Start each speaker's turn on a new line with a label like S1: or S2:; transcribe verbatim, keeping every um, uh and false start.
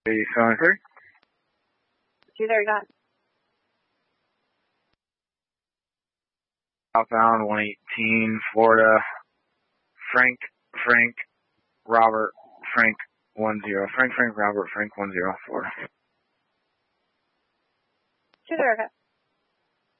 S1: Hey, seven three.
S2: Two there, got.
S1: Southbound one eighteen, Florida. Frank, Frank, Robert, Frank one zero. Frank, Frank, Robert, Frank one zero, Florida.
S2: Two there, got.